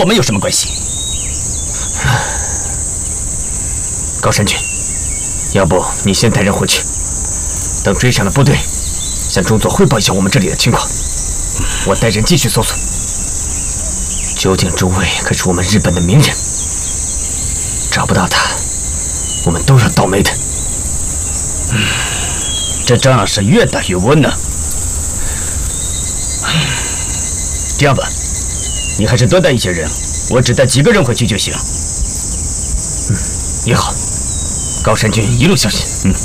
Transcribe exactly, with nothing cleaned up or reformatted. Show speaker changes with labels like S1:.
S1: 我们有什么关系？
S2: 高山君，要不你先带人回去，等追上了部队，向中佐汇报一下我们这里的情况。我带人继续搜索。究竟中尉可是我们日本的名人，找不到他，我们都要倒霉的。
S1: 嗯，这仗是越打越温呢。这样吧，你还是多带一些人，我只带几个人回去就行。
S2: 嗯，也好。高山君一路小心。嗯。